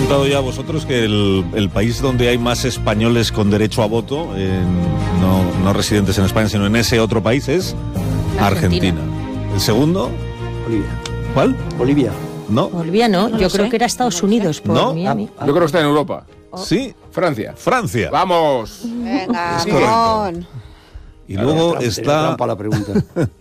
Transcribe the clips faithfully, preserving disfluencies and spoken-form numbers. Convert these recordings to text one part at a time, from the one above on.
contado ya a vosotros que el, el país donde hay más españoles con derecho a voto, en, no, no residentes en España, sino en ese otro país, es Argentina. Argentina. ¿El segundo? Bolivia. ¿Cuál? Bolivia. No. Bolivia no, no yo sé. creo que era Estados Unidos por ¿No? Miami. Yo creo que está en Europa. Sí. Francia. Francia. ¡Vamos! Venga, Es correcto. Ramón. Y luego Trampa, está... trampa la pregunta.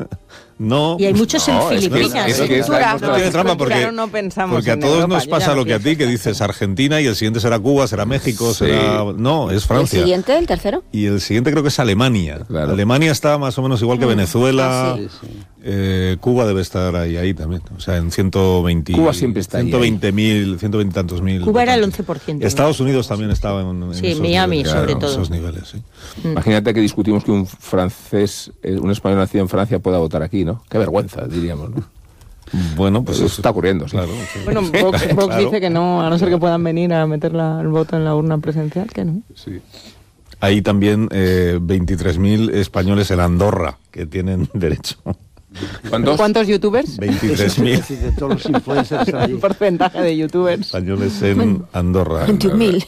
No. Y hay muchos No, en es que- Filipinas. es que ¿eh? está- No tiene trampa porque, Claro, no pensamos porque a en todos Europa, nos yo pasa ya no lo que a ti, pienso. que dices Argentina y el siguiente será Cuba, será México, Sí. será... No, es ¿El Francia. siguiente, el tercero? Y el siguiente creo que es Alemania. Claro. Alemania está más o menos igual que Venezuela. Ah, sí. Sí, sí. Eh, Cuba debe estar ahí, ahí también. O sea, en ciento veinte. Cuba siempre está ahí, ciento veinte mil, ciento veinte tantos mil. Cuba era el votantes. once por ciento. Estados Unidos también estaba en, en Sí, esos Miami, niveles, sobre en todo. esos niveles, sí. Imagínate que discutimos que un francés, eh, un español nacido en Francia pueda votar aquí, ¿no? Qué vergüenza, diríamos, ¿no? Bueno, pues Eso eso está ocurriendo, sí. Claro, sí. Bueno, Vox, Vox Claro. dice que no, a no ser que puedan venir a meter la- el voto en la urna presencial, que no. Sí. Hay también eh, veintitrés mil españoles en Andorra que tienen derecho. ¿Cuántos? ¿Cuántos youtubers? veintitrés mil Es decir, de todos los influencers ahí. El porcentaje de youtubers. españoles en Andorra. veintiún mil.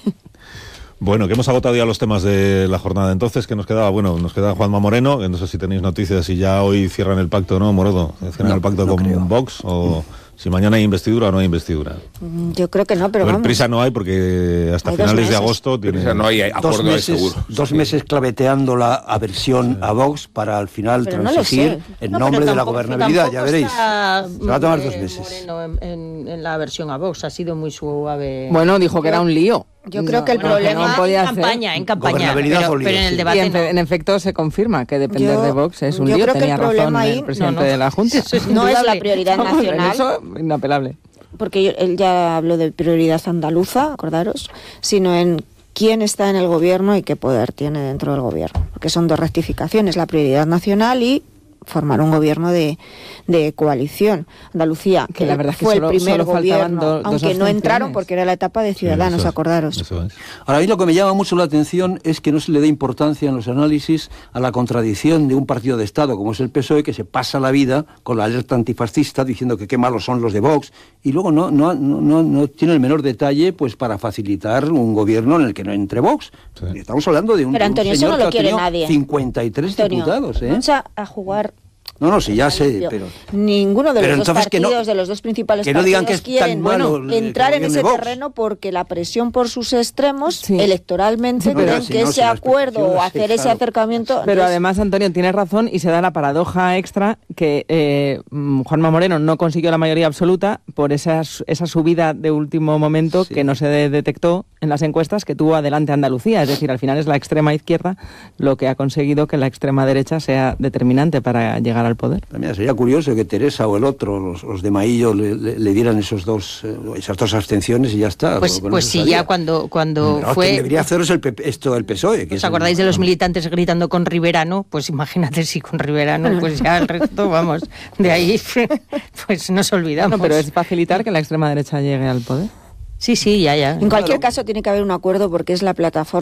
Bueno, que hemos agotado ya los temas de la jornada. Entonces, ¿qué nos quedaba? Bueno, nos queda Juanma Moreno, que no sé si tenéis noticias, si ya hoy cierran el pacto, ¿no, Morodo? ¿Cierran No, el pacto no con creo. Vox? O si mañana hay investidura o no hay investidura. Mm, Yo creo que no, pero A ver, vamos. prisa no hay porque hasta Hay dos finales de meses. agosto Pero tiene... esa no hay Dos acuerdo de meses, seguro. dos meses claveteando la aversión a Vox para al final Pero no lo transigir sé. en No, nombre pero de la tampoco- gobernabilidad, ya tampoco veréis. está, Se va a tomar eh, dos meses. Moreno en, en- en la versión a Vox, ha sido muy suave. Bueno, dijo que era un lío. Yo creo que el Bueno, problema- no podía en ser. campaña, en campaña. Gobernabilidad Pero, o lío, pero en el sí. Y debate en, no. en efecto se confirma que depender Yo- de Vox es un yo lío. creo que Tenía el razón problema ahí- el presidente No, no. de la Junta. Eso es No es la indudable. prioridad Vamos, en nacional. eso, inapelable. Porque yo- él ya habló de prioridad andaluza, acordaros, sino en quién está en el gobierno y qué poder tiene dentro del gobierno. Porque son dos rectificaciones, la prioridad nacional y formar un gobierno de, de coalición. Andalucía, Que la verdad es que fue solo- el primer solo faltaban gobierno, do- dos aunque no abstenciones. entraron porque era la etapa de Ciudadanos, Sí, eso es, acordaros. eso es. Ahora, a mí lo que me llama mucho la atención es que no se le dé importancia en los análisis a la contradicción de un partido de Estado como es el P S O E, que se pasa la vida con la alerta antifascista diciendo que qué malos son los de Vox, y luego no, no, no, no, no tiene el menor detalle pues para facilitar un gobierno en el que no entre Vox. Sí. Estamos hablando de un, Pero de un Antonio, eso señor no que lo ha quiere tenido nadie. cincuenta y tres Antonio, diputados, ¿eh? vamos a, a jugar. No, no, sí, ya sé, limpio. pero... Ninguno de Pero los dos entonces que no- partidos, de los dos principales que no digan partidos, que es tan quieren malo bueno, el- que entrar en gobierne ese Vox. terreno porque la presión por sus extremos, Sí. electoralmente, Sí, pero creen si que no, si ese la acuerdo o explicación hacer es ese claro. acercamiento... Pero entonces, además, Antonio, tiene razón y se da la paradoja extra que eh, mm, Juanma Moreno no consiguió la mayoría absoluta por esa, su- esa subida de último momento Sí. que no se de- detectó en las encuestas que tuvo adelante Andalucía. Es decir, al final es la extrema izquierda lo que ha conseguido que la extrema derecha sea determinante para llegar al poder. Mira, sería curioso que Teresa o el otro, los, los de Maillo, le, le- le dieran esos dos, eh, esas dos abstenciones y ya está. Pues, Con pues eso sí, salía. ya cuando, cuando Pero fue... quien debería hacer es el P P esto el P S O E. que ¿Os es acordáis el- de los militantes gritando con Riverano? Pues imagínate si con Riverano, pues ya el resto, vamos, de ahí pues nos olvidamos. No, pero es facilitar que la extrema derecha llegue al poder. Sí, sí, ya, ya. en cualquier caso tiene que haber un acuerdo porque es la plataforma